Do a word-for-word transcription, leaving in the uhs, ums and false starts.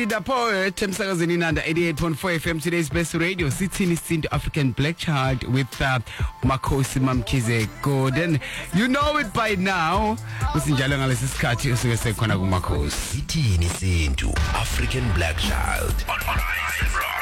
Alrighty, the poet emsakazweni Nanda eighty-eight point four F M, today's best radio. Sithini Sinto African Black Child with uh, Makhosi Mamkhize Gordon. You know it by now. Usinjalo ngalesi sikhathi usuke sekhona kuMakhosi. Sithini Sinto African Black Child on Rise Rock.